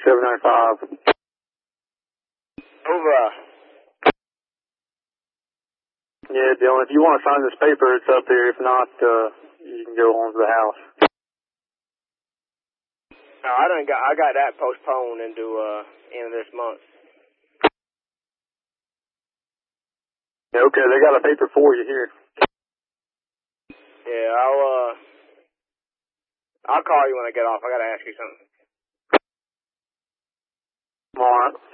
795. Over. Yeah, Dylan, if you want to sign this paper, it's up here. If not, you can go on to the house. No, I got that postponed into end of this month. Yeah, okay, they got a paper for you here. Yeah, I'll call you when I get off. I gotta ask you something. All right.